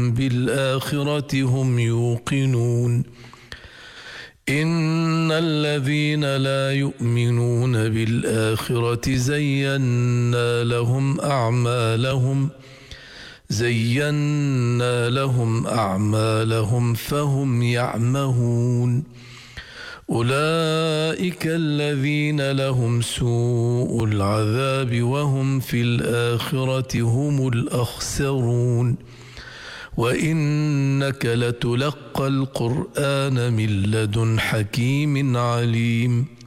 بالآخرة هم يوقنون إن الذين لا يؤمنون بالآخرة زينا لهم أعمالهم فهم يعمهون أولئك الذين لهم سوء العذاب وهم في الآخرة هم الأخسرون وإنك لتلقى القرآن من لدن حكيم عليم